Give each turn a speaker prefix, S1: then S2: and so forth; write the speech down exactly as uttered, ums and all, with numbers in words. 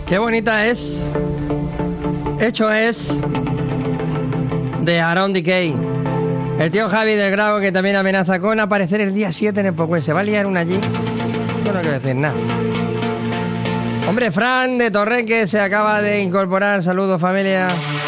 S1: Qué bonita es. Hecho es de Aaron Decay. El tío Javi del Grau, que también amenaza con aparecer el día siete en el Pokémon. ¿Se va a liar una allí? Yo no quiero decir nada. Hombre, Fran de Torreque se acaba de incorporar. Saludos, familia.